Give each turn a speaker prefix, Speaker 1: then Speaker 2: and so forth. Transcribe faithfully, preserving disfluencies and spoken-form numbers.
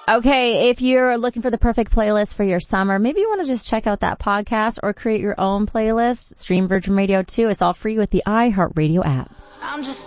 Speaker 1: Okay, if you're looking for the perfect playlist for your summer, maybe you want to just check out that podcast or create your own playlist. Stream Virgin Radio too. It's all free with the iHeartRadio app. I'm just